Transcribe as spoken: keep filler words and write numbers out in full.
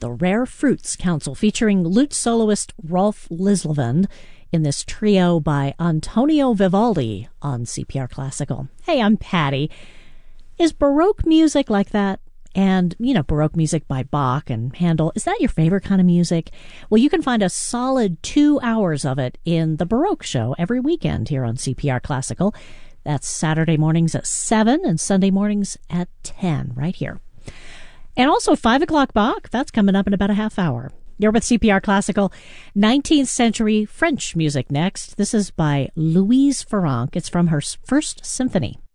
the Rare Fruits Council, featuring lute soloist Rolf Lislevan in this trio by Antonio Vivaldi on C P R Classical. Hey, I'm Patty. Is Baroque music like that? And, you know, Baroque music by Bach and Handel, is that your favorite kind of music? Well, you can find a solid two hours of it in the Baroque Show every weekend here on C P R Classical. That's Saturday mornings at seven and Sunday mornings at ten, right here. And also five o'clock Bach, that's coming up in about a half hour. You're with C P R Classical. nineteenth century French music next. This is by Louise Farrenc. It's from her first symphony.